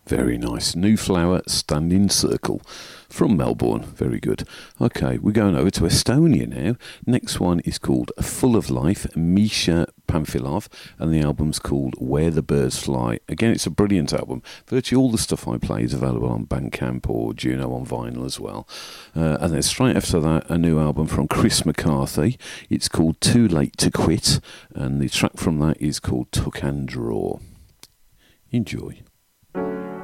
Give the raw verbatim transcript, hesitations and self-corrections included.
Very nice. New Flower, Standing Circle from Melbourne. Very good. Okay, we're going over to Estonia now. Next one is called Full of Life, Misha Pamfilov, and the album's called Where the Birds Fly. Again, it's a brilliant album. Virtually all the stuff I play is available on Bandcamp or Juno on vinyl as well. Uh, and then straight after that, a new album from Chris McCarthy. It's called Too Late to Quit, and the track from that is called Tuck and Draw. Enjoy.